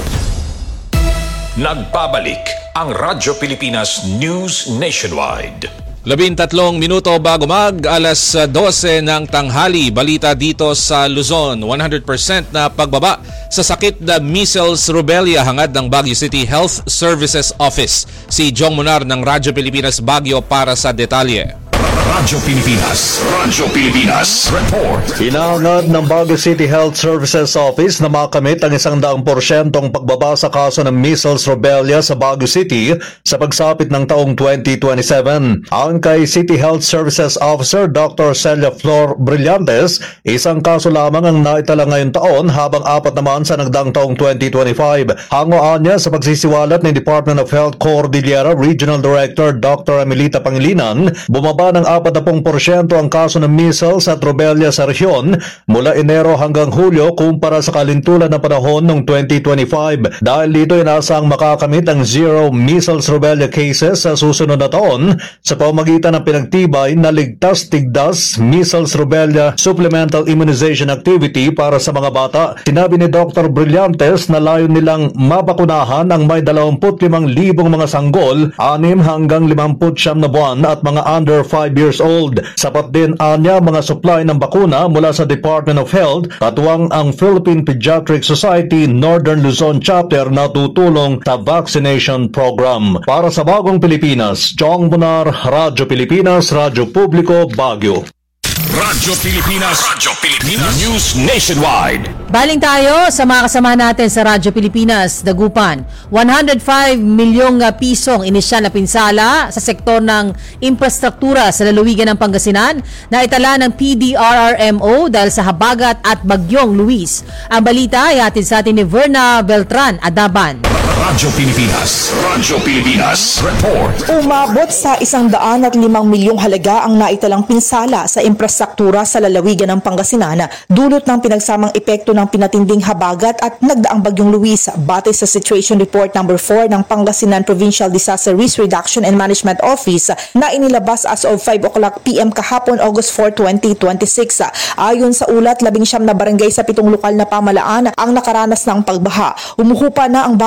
Nagbabalik ang Radyo Pilipinas News Nationwide.
Labintatlong minuto bago mag alas dose ng tanghali, balita dito sa Luzon. one hundred percent na pagbaba sa sakit na measles rubella hangad ng Baguio City Health Services Office. Si Jong Munar ng Radyo Pilipinas Baguio para sa detalye.
Radyo Pilipinas, Radyo Pilipinas Report.
Hinahangad ng Baguio City Health Services Office na makamit ang isang daang porsyentong pagbaba sa kaso ng measles rubella sa Baguio City sa pagsapit ng taong twenty twenty-seven. Ang kay City Health Services Officer Doctor Celia Flor Brillantes, isang kaso lamang ang naitala ngayong taon habang apat naman sa nagdaang taong twenty twenty-five. Hangoan niya sa pagsisiwalat ni Department of Health Cordillera Regional Director Doctor Emilita Pangilinan, bumaba ng apat na porsyento ang kaso ng measles at rubella sa rehiyon mula Enero hanggang Hulyo kumpara sa kalintulan na panahon noong twenty twenty-five. Dahil dito inaasang makakamit ang zero measles rubella cases sa susunod na taon sa pamamagitan ng pinagtibay na ligtas-tigdas measles rubella supplemental immunization activity para sa mga bata. Sinabi ni Doctor Brillantes na layon nilang mabakunahan ang may dalawampu't limang libong mga sanggol, anim hanggang limamput siyam na buwan at mga under five years old. Sapat din anya mga supply ng bakuna mula sa Department of Health, katuwang ang Philippine Pediatric Society Northern Luzon Chapter na tutulong sa vaccination program. Para sa bagong Pilipinas, Jong Munar, Radyo Pilipinas, Radyo Publiko, Baguio.
Radyo Pilipinas, Radyo Pilipinas News Nationwide.
Baling tayo sa mga kasama natin sa Radyo Pilipinas, Dagupan. one hundred five milyong pisong inisyal na pinsala sa sektor ng infrastruktura sa lalawigan ng Pangasinan na itala ng P D R R M O dahil sa habagat at bagyong Luis. Ang balita ay hatid sa atin ni Verna Beltran Adaban.
Radyo Pilipinas, Radyo Pilipinas Report.
Umabot sa isang daan at limang milyong halaga ang naitalang pinsala sa infrastruktura sa lalawigan ng Pangasinan dulot ng pinagsamang epekto ng pinatinding habagat at nagdaang bagyong Luis, batay sa Situation Report number four ng Pangasinan Provincial Disaster Risk Reduction and Management Office na inilabas as of five o'clock p m kahapon August fourth, twenty twenty-six. Ayon sa ulat, labing siyam na barangay sa pitong lokal na pamalaan ang nakaranas ng pagbaha. Umuhupa na ang baha sa isang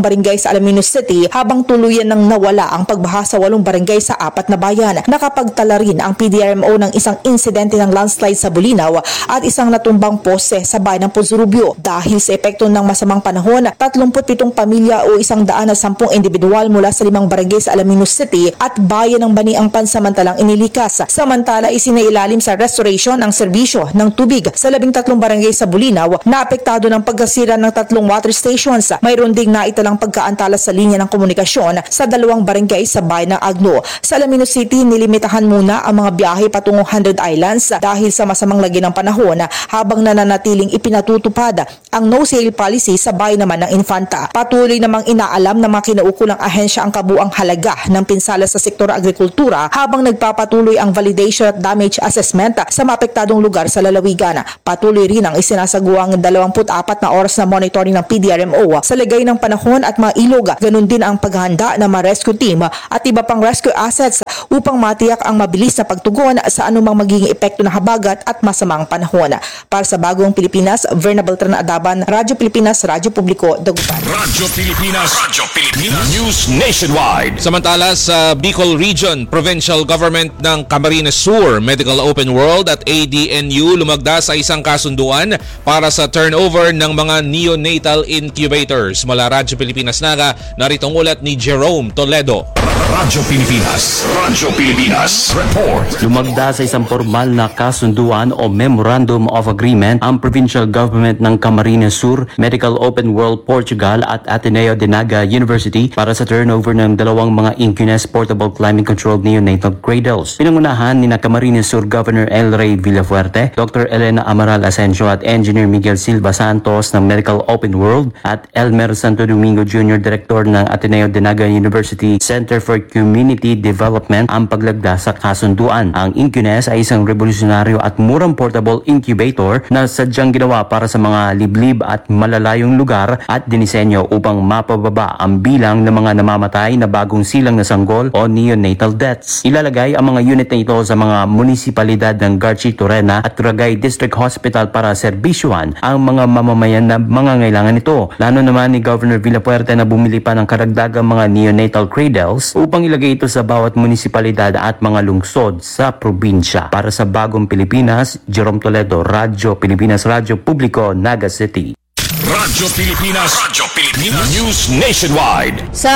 barangay sa Alaminos City habang tuluyan ng nawala ang pagbaha sa walong barangay sa apat na bayan. Nakapagtala rin ang P D R M O ng isang insidente ng landslide sa Bulinaw at isang natumbang pose sa bayan ng Punsurubyo. Dahil sa epekto ng masamang panahon, tatlumput pitong pamilya o isang daan na sampung individual mula sa limang barangay sa Alaminos City at bayan ng Bani ang pansamantalang inilikas. Samantala, isinailalim sa restoration ang serbisyo ng tubig sa labing tatlong barangay sa Bulinaw na apektado ng pagkasira ng tatlong water stations. Mayroon ding naitalang pagkaantala sa linya ng komunikasyon sa dalawang barangay sa bayan ng Agno. Sa Alaminos City, nilimitahan muna ang mga biyahe patungong Hundred Islands dahil sa masamang lagi ng panahon habang nananatiling ipinatutupad ang no-sale policy sa bayan naman ng Infanta. Patuloy namang inaalam ng mga kinaukulang ahensya ang kabuang halaga ng pinsala sa sektor agrikultura habang nagpapatuloy ang validation at damage assessment sa maapektadong lugar sa lalawigan. Patuloy rin ang isinasaguang dalawampu't apat na oras na monitoring ng P D R M O sa lagay ng panahon at mga ilog. Ganun din ang paghahanda ng mga rescue team at iba pang rescue assets upang matiyak ang mabilis na pagtugon sa anumang magiging epekto ng habagat at masamang panahon. Para sa Bagong Pilipinas, Verna Beltran Adaban, Radyo Pilipinas, Radyo Publiko, Dagupan.
Radyo Pilipinas, Radyo Pilipinas, News Nationwide.
Samantala sa Bicol Region, Provincial Government ng Camarines Sur, Medical Open World at A D N U lumagda sa isang kasunduan para sa turnover ng mga neonatal incubators. Mula Radyo Pilipinas Naga, narito ang ulat ni Jerome Toledo.
Radyo Pilipinas, Radyo Pilipinas, report.
Lumagda sa isang formal na kasunduan o Memorandum of Agreement ang Provincial Government ng Camarines Sur, Medical Open World Portugal at Ateneo de Naga University para sa turnover ng dalawang mga Incunes Portable Climate-Controlled Neonatal Cradles. Pinangunahan ni na Camarines Sur Governor El Rey Villafuerte, Doctor Elena Amaral Asensio at Engineer Miguel Silva Santos ng Medical Open World at Elmer Santo Domingo Junior Director ng Ateneo de Naga University Center for Community Development ang paglagda sa kasunduan. Ang Incunes ay isang revolusyonaryo at murang portable incubator na sadyang ginawa para sa mga liblib at malalayong lugar at dinisenyo upang mapababa ang bilang ng mga namamatay na bagong silang na sanggol o neonatal deaths. Ilalagay ang mga unit na ito sa mga munisipalidad ng Garchi, Torena at Turagay District Hospital para serbisyuhan ang mga mamamayan na mangangailangan nito. Lano naman ni Governor Villafuerte na bumili pa ng karagdagang mga neonatal cradles upang ilagay ito sa bawat munisipalidad at mga lungsod sa probinsya. Para sa Bagong Pilipinas, Jerome Toledo, Radyo Pilipinas, Radyo Publiko, Naga City.
Radyo Pilipinas, Radyo Pilipinas, News Nationwide.
Sa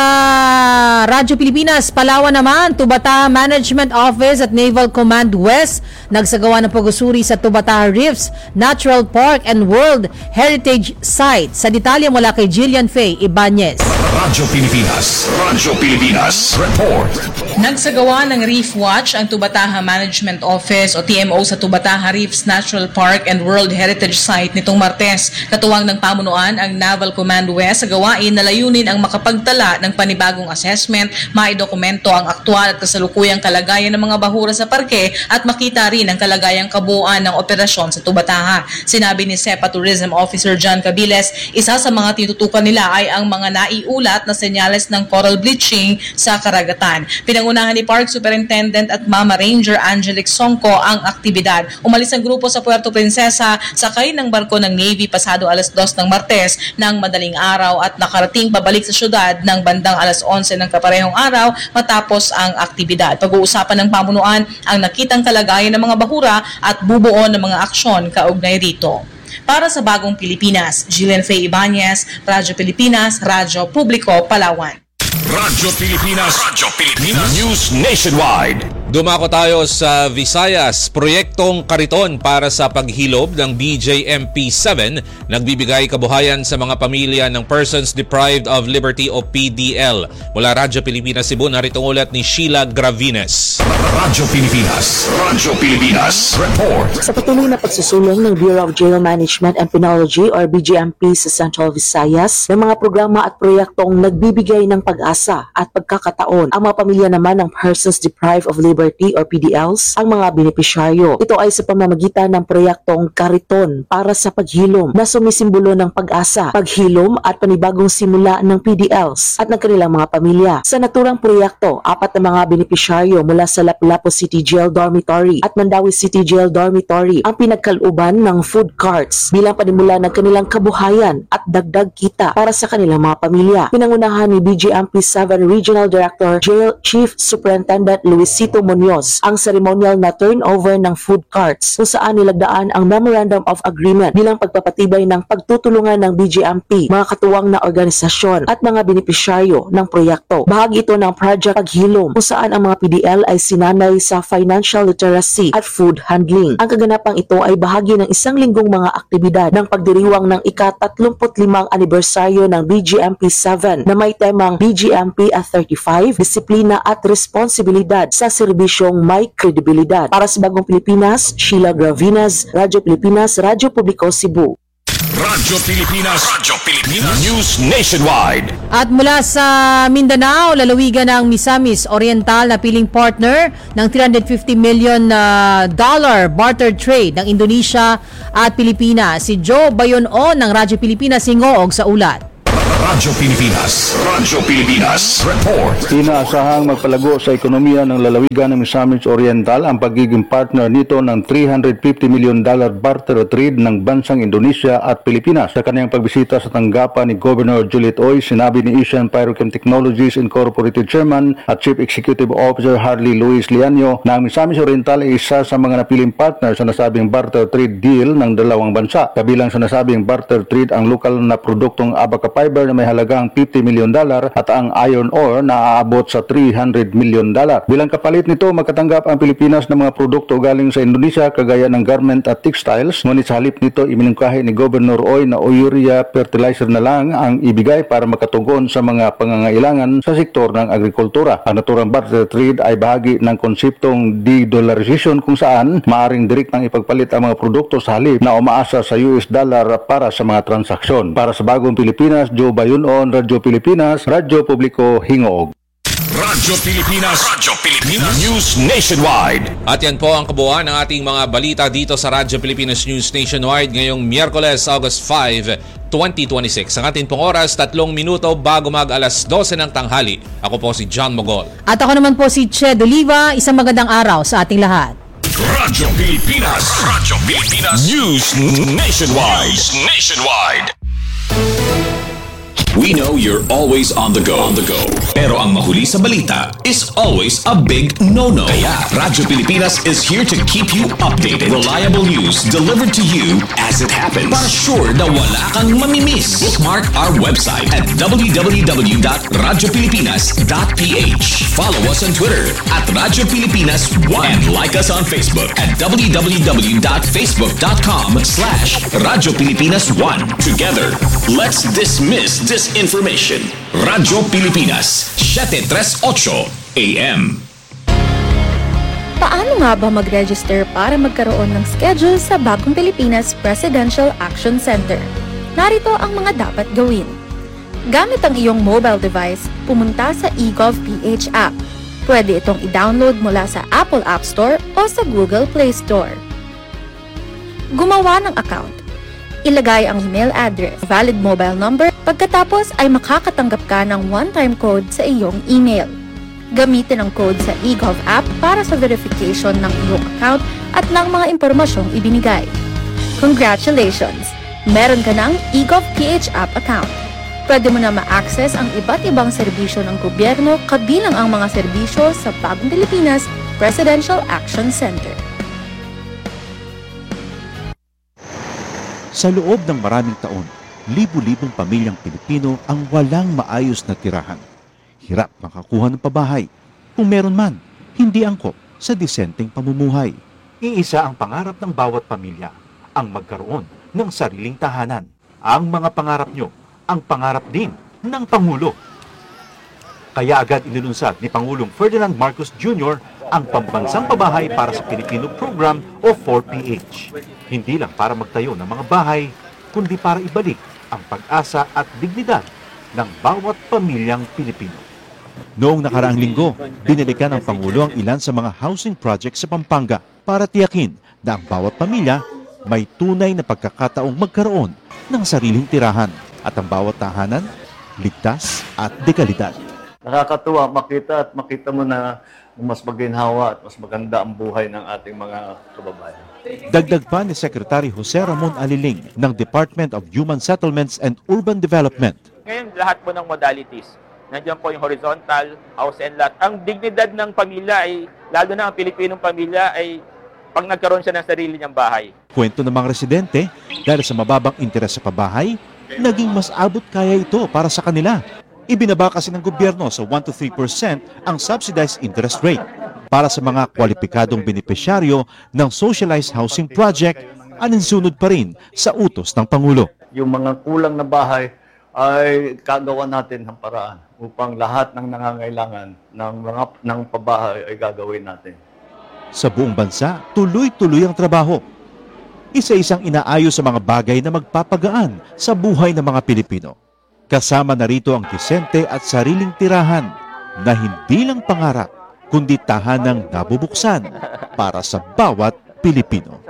Radyo Pilipinas, Palawan naman, Tubata Management Office at Naval Command West nagsagawa ng pag-usuri sa Tubata Reefs Natural Park and World Heritage Site. Sa detalye mula kay Jillian Faye Ibanez.
Radyo Pilipinas, Radyo Pilipinas, report.
Nagsagawa ng Reef Watch ang Tubataha Management Office o T M O sa Tubataha Reefs Natural Park and World Heritage Site nitong Martes. Katuwang ng pamunuan ang Naval Command West sa gawain na layunin ang makapagtala ng panibagong assessment, maidokumento ang aktwal at kasalukuyang kalagayan ng mga bahura sa parke at makita rin ang kalagayang kabuuan ng operasyon sa Tubataha. Sinabi ni S E P A Tourism Officer John Cabiles, isa sa mga tinutukan nila ay ang mga naiulat na senyales ng coral bleaching sa karagatan. Pinangunahan ni Park Superintendent at Mama Ranger Angelic Songko ang aktibidad. Umalis ang grupo sa Puerto Princesa sakay ng barko ng Navy pasado alas dos ng Martes ng madaling araw at nakarating pabalik sa syudad ng bandang alas onse ng kaparehong araw matapos ang aktibidad. Pag-uusapan ng pamunuan ang nakitang kalagayan ng mga bahura at bubuo ng mga aksyon kaugnay dito. Para sa Bagong Pilipinas, Jillian Faye Ibanez, Radyo Pilipinas, Radyo Publiko, Palawan.
Radyo Pilipinas, Radyo Pilipinas, News Nationwide.
Dumako tayo sa Visayas. Proyektong Kariton para sa paghilob ng B J M P seven nagbibigay kabuhayan sa mga pamilya ng Persons Deprived of Liberty o P D L. Mula Radyo Pilipinas Cebu, narito ang ulat ni Sheila Gravines.
Radyo Pilipinas, Radyo Pilipinas, report.
Sa patuloy na pagsusulong ng Bureau of Jail Management and Penology or B J M P sa Central Visayas, may mga programa at proyektong nagbibigay ng pag-asa at pagkakataon ang mga pamilya naman ng Persons Deprived of Liberty Poverty or P D Ls ang mga benepisyaryo. Ito ay sa pamamagitan ng proyektong Kariton para sa paghilom na sumisimbolo ng pag-asa, paghilom at panibagong simula ng P D Ls at ng kanilang mga pamilya. Sa naturang proyekto, apat na mga benepisyaryo mula sa Lapu-Lapu City Jail Dormitory at Mandawi City Jail Dormitory ang pinagkalooban ng food carts bilang panimula ng kanilang kabuhayan at dagdag kita para sa kanilang mga pamilya. Pinangunahan ni B J M P seven Regional Director Jail Chief Superintendent Luisito Munoz ang ceremonial na turnover ng food carts kung saan nilagdaan ang Memorandum of Agreement bilang pagpapatibay ng pagtutulungan ng B J M P, mga katuwang na organisasyon at mga benepisyaryo ng proyekto. Bahagi ito ng Project Paghilom kung saan ang mga P D L ay sinanay sa financial literacy at food handling. Ang kaganapang ito ay bahagi ng isang linggong mga aktibidad ng pagdiriwang ng ika-tatlumput limang anibersaryo ng B J M P seven na may temang B J M P at thirty-five, Disiplina at Responsibilidad sa Serbisyong May Kredibilidad. Para sa Bagong Pilipinas, Sheila Gravinas, Radyo Pilipinas, Radyo Publiko, Cebu.
Radyo Pilipinas, Radyo Pilipinas News Nationwide.
At mula sa Mindanao, lalawigan ng Misamis Oriental na piling partner ng three hundred fifty million dollar barter trade ng Indonesia at Pilipinas. Si Joe Bayonon ng Radyo Pilipinas hingoog sa ulat.
Radyo Pilipinas, Radyo Pilipinas Report.
Inaasahang magpalago sa ekonomiya ng lalawigan ng Misamis Oriental ang pagiging partner nito ng three hundred fifty million dollar barter trade ng bansang Indonesia at Pilipinas. Sa kanyang pagbisita sa tanggapan ni Governor Juliet Oy, sinabi ni Asian Pyrochem Technologies Incorporated Chairman at Chief Executive Officer Harley Luis Lianio na ang Misamis Oriental ay isa sa mga napiling partner sa nasabing barter trade deal ng dalawang bansa. Kabilang sa nasabing barter trade ang lokal na produktong abaca fiber na may halagang fifty million dollar at ang iron ore na aabot sa three hundred million dollar. Bilang kapalit nito, magkatanggap ang Pilipinas ng mga produkto galing sa Indonesia kagaya ng garment at textiles. Ngunit sa halip nito, iminungkahi ni Governor Oy na urea fertilizer na lang ang ibigay para makatugon sa mga pangangailangan sa sektor ng agrikultura. Ang naturang barter trade ay bahagi ng konseptong de-dollarization kung saan maaring direktang ipagpalit ang mga produkto sa halip na umaasa sa U S dollar para sa mga transaksyon. Para sa Bagong Pilipinas, Joe Bayonon, Radyo Pilipinas, Radyo Publiko, Hingoog.
Radyo Pilipinas, Radyo Pilipinas News Nationwide.
At yan po ang kabuuan ng ating mga balita dito sa Radyo Pilipinas News Nationwide ngayong Miyerkules, August five, twenty twenty-six. Ang ating pong oras, tatlong minuto bago mag alas dose ng tanghali. Ako po si John Mogol.
At ako naman po si Che Oliva. Isang magandang araw sa ating lahat.
Radyo Pilipinas, Radyo Pilipinas News Nationwide. News Nationwide. We know you're always on the go. On the go. Pero ang mahuli sa balita is always a big no-no. Kaya Radyo Pilipinas is here to keep you updated. Reliable news delivered to you as it happens. Para sure na wala kang mamimiss. Bookmark our website at w w w dot radyo pilipinas dot p h. Follow us on Twitter at Radyo Pilipinas one and like us on Facebook at w w w dot facebook dot com slash Radyo Pilipinas one. Together, let's dismiss this information. Radyo Pilipinas, seven thirty-eight A M.
Paano nga ba mag-register para magkaroon ng schedule sa Bagong Pilipinas Presidential Action Center? Narito ang mga dapat gawin. Gamit ang iyong mobile device, pumunta sa eGovPH app. Pwede itong i-download mula sa Apple App Store o sa Google Play Store. Gumawa ng account. Ilagay ang email address, valid mobile number, pagkatapos ay makakatanggap ka ng one-time code sa iyong email. Gamitin ang code sa eGov app para sa verification ng iyong account at ng mga impormasyong ibinigay. Congratulations! Meron ka ng eGovPH app account. Pwede mo na ma-access ang iba't ibang serbisyo ng gobyerno kabilang ang mga serbisyo sa Bagong Pilipinas Presidential Action Center.
Sa loob ng maraming taon, libu-libong pamilyang Pilipino ang walang maayos na tirahan. Hirap makakuha ng pabahay. Kung meron man, hindi angkop sa disenteng pamumuhay.
Iisa ang pangarap ng bawat pamilya, ang magkaroon ng sariling tahanan. Ang mga pangarap nyo, ang pangarap din ng Pangulo. Kaya agad inilunsad ni Pangulong Ferdinand Marcos Junior ang pambansang pabahay para sa Pilipino Program o four P H. Hindi lang para magtayo ng mga bahay, kundi para ibalik ang pag-asa at dignidad ng bawat pamilyang Pilipino.
Noong nakaraang linggo, binilikan ng Pangulo ang ilan sa mga housing projects sa Pampanga para tiyakin na ang bawat pamilya may tunay na pagkakataong magkaroon ng sariling tirahan at ang bawat tahanan ligtas at dekalidad.
Nakakatuwa makita at makita mo na mas maginhawa at mas maganda ang buhay ng ating mga kababayan.
Dagdag pa ni Secretary Jose Ramon Aliling ng Department of Human Settlements and Urban Development.
Ngayon, lahat po ng modalities. Nandiyan po yung horizontal, house and lot. Ang dignidad ng pamilya ay, lalo na ang Pilipinong pamilya, ay pag nagkaroon siya ng sarili niyang bahay.
Kwento ng mga residente, dahil sa mababang interes sa pabahay, naging mas abot kaya ito para sa kanila. Ibinaba kasi ng gobyerno sa one to three percent ang subsidized interest rate para sa mga kwalipikadong benepisyaryo ng socialized housing project, aninsunod pa rin sa utos ng Pangulo.
Yung mga kulang na bahay ay kagawa natin ng paraan upang lahat ng nangangailangan ng mga ng pabahay ay gagawin natin.
Sa buong bansa, tuloy-tuloy ang trabaho. Isa-isang inaayos sa mga bagay na magpapagaan sa buhay ng mga Pilipino. Kasama na rito ang disente at sariling tirahan na hindi lang pangarap, kundi tahanang nabubuksan para sa bawat Pilipino.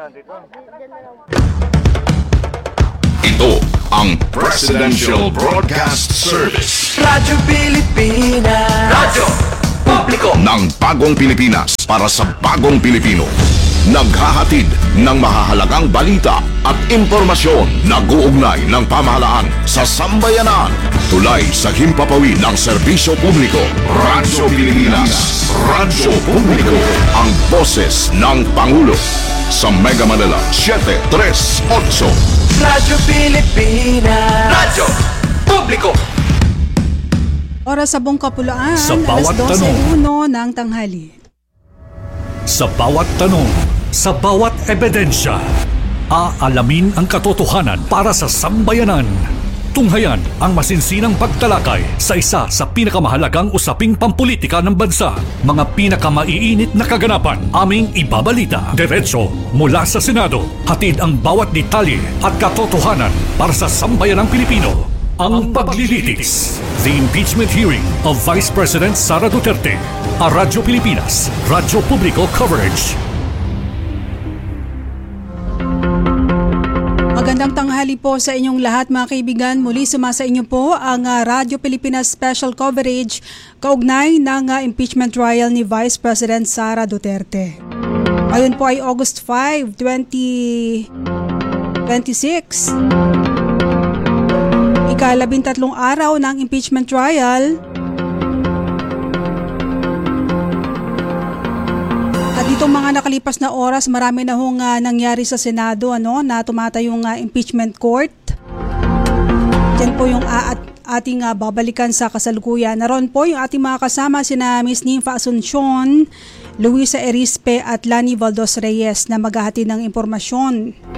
Ito ang Presidential Broadcast Service.
Radyo Pilipinas. Radyo Publiko
ng bagong Pilipinas para sa bagong Pilipino. Naghahatid ng mahahalagang balita at impormasyon na guugnay ng pamahalaan sa sambayanan. Tulay sa himpapawid ng serbisyo publiko. Radyo Pilipinas. Radyo Publiko. Ang boses ng Pangulo. Sa Mega Manila, seven three eight.
Radyo Pilipinas. Radyo Publiko.
Oras sa buong kapulaan,
sa bawat
alas
tanong,
uno ng tanghali.
Sa bawat tanong, sa bawat ebidensya, aalamin ang katotohanan para sa sambayanan. Tunghayan ang masinsinang pagtalakay sa isa sa pinakamahalagang usaping pampulitika ng bansa. Mga pinakamaiinit na kaganapan, aming ibabalita. Diretso mula sa Senado, hatid ang bawat detalye at katotohanan para sa sambayanang Pilipino. Ang paglilitis. The impeachment hearing of Vice President Sara Duterte. A Radyo Pilipinas, Radyo Publiko coverage.
Magandang tanghali po sa inyong lahat mga kaibigan. Muli sumasa inyo po ang uh, Radyo Pilipinas special coverage kaugnay ng uh, impeachment trial ni Vice President Sara Duterte. Ngayon po ay August five, twenty twenty-six. Ikalabintatlong araw ng impeachment trial. At itong mga nakalipas na oras, marami na hong uh, nangyari sa Senado, ano, na tumatayong uh, impeachment court. Yan po yung uh, at, ating uh, babalikan sa kasalukuyan. Naroon po yung ating mga kasama, sina Miz Nympha Asuncion, Luisa Erispe at Lani Valdos Reyes na maghahati ng impormasyon.